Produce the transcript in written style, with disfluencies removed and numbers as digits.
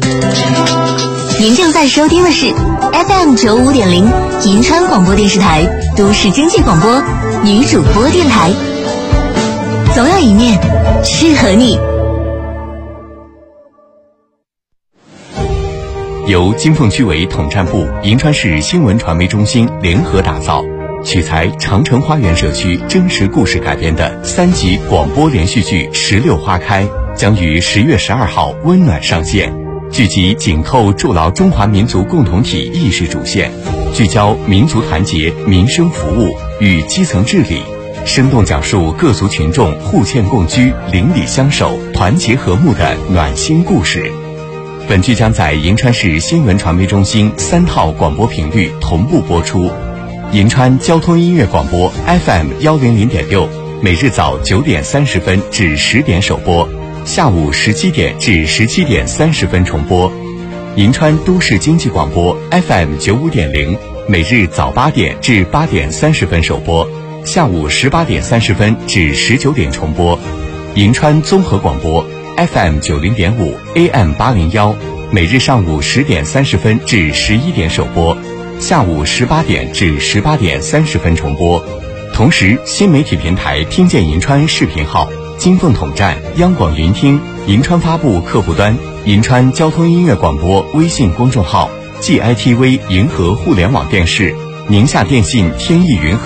您正在收听的是 FM95.0 银川广播电视台都市经济广播女主播电台，总有一面适合你。 由金凤区委统战部、银川市新闻传媒中心联合打造，取材长城花园社区真实故事改编的3集广播连续剧《石榴花开》将于10月12号温暖上线。剧集紧扣筑牢中华民族共同体意识主线，聚焦民族团结、民生服务与基层治理，生动讲述各族群众互欠共居、邻里相守、团结和睦的暖心故事。本剧将在银川市新闻传媒中心3套广播频率同步播出。银川交通音乐广播 FM100.6，每日早9点30分至10点首播，下午17点至17点30分重播。银川都市经济广播 FM95.0，每日早8点至8点30分首播，下午18点30分至19点重播。银川综合广播 FM90.5 AM801，每日上午10点30分至11点首播，下午18点至18点30分重播。同时，新媒体平台听见银川视频号、金凤统战、央广云听、银川发布客户端、银川交通音乐广播微信公众号、GITV 银河互联网电视、宁夏电信天翼云